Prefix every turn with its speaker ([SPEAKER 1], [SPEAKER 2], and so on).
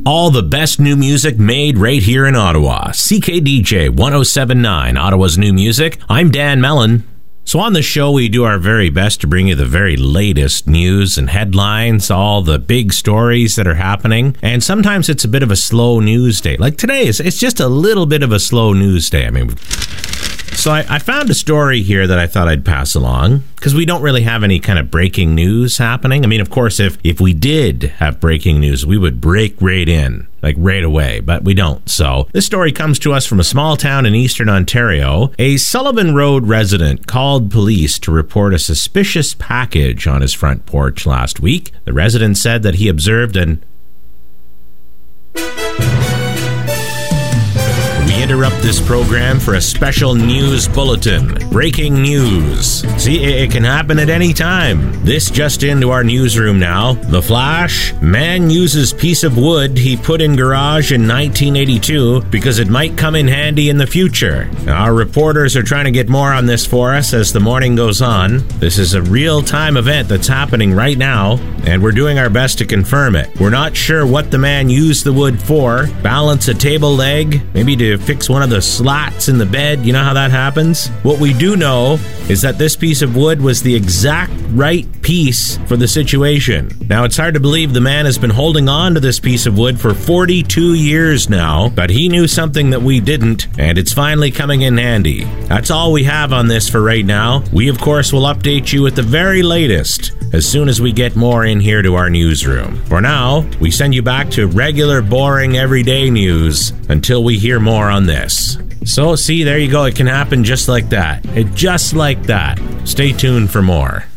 [SPEAKER 1] All the best new music made right here in Ottawa. CKDJ 107.9, Ottawa's new music. I'm Dan Mellon. So on the show, we do our very best to bring you the very latest news and headlines, all the big stories that are happening. And sometimes it's a bit of a slow news day. Like today, it's just a little bit of a slow news day. So I found a story here that I thought I'd pass along because we don't really have any kind of breaking news happening. I mean, of course, if we did have breaking news, we would break right in, like right away, but we don't. So this story comes to us from a small town in eastern Ontario. A Sullivan Road resident called police to report a suspicious package on his front porch last week. The resident said that he observed an interrupt this program for a special news bulletin. Breaking news. See, it can happen at any time. This just into our newsroom now. The Flash. Man uses piece of wood he put in garage in 1982 because it might come in handy in the future. Our reporters are trying to get more on this for us as the morning goes on. This is a real-time event that's happening right now, and we're doing our best to confirm it. We're not sure what the man used the wood for. Balance a table leg, maybe to fix one of the slats in the bed. You know how that happens? What we do know is that this piece of wood was the exact right piece for the situation. Now, it's hard to believe the man has been holding on to this piece of wood for 42 years now, but he knew something that we didn't, and it's finally coming in handy. That's all we have on this for right now. We, of course, will update you at the very latest as soon as we get more in here to our newsroom. For now, we send you back to regular, boring, everyday news until we hear more on this. So, see, there you go. It can happen just like that. Just like that. Stay tuned for more.